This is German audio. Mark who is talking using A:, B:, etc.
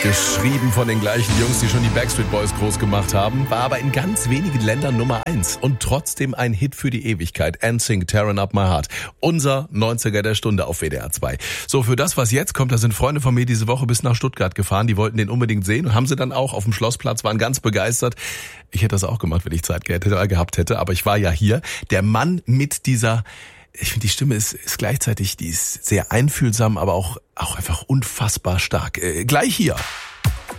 A: Geschrieben von den gleichen Jungs, die schon die Backstreet Boys groß gemacht haben, war aber in ganz wenigen Ländern Nummer 1 und trotzdem ein Hit für die Ewigkeit. NSYNC, Tearing Up My Heart. Unser 90er der Stunde auf WDR 2. So, für das, was jetzt kommt, da sind Freunde von mir diese Woche bis nach Stuttgart gefahren. Die wollten den unbedingt sehen und haben sie dann auch auf dem Schlossplatz, waren ganz begeistert. Ich hätte das auch gemacht, wenn ich Zeit gehabt hätte, aber ich war ja hier. Der Mann mit dieser... Ich finde, die Stimme ist gleichzeitig, die ist sehr einfühlsam, aber auch einfach unfassbar stark. Gleich hier.